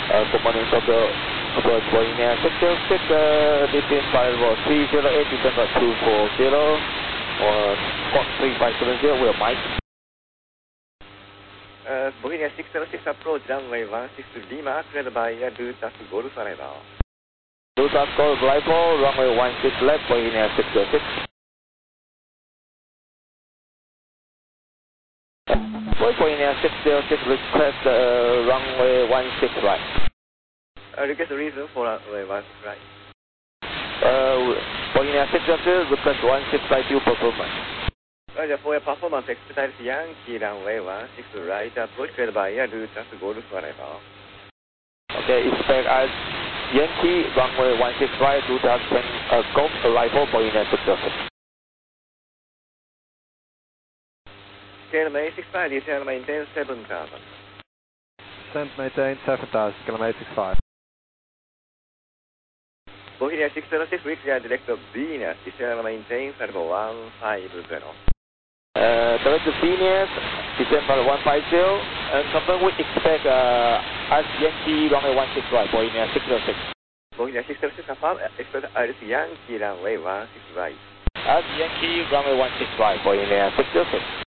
Good morning, Tokyo. Approach Boeing 606, descend variable 308, December 240, or 3570, will Mike. Boeing 606 approach runway 16 Lima, cleared by Dutas Golf Arrival. Dutas Golf Arrival, runway 16 left, Boeing 606. Boeing 606, request runway 16 right. Request reason for runway 16 right. Boeing 606, request 16 right due performance. For performance, expedite Yankee runway 16 right, approach cleared by Dutas Golf Arrival. Okay, expect as Yankee runway 16 right, Dutas Golf Arrival, Boeing 606. KLM 65, descend maintain 7,000. Descend maintain 7,000, KLM 65. Boeing 606, reach direct Venus, descend maintain 150. Direct Venus, December 150, and confirm we expect as Yankee runway 16 right, Boeing 606. Boeing 606, confirm, expect as Yankee runway 16 right. As Yankee runway 16 right, Boeing 606.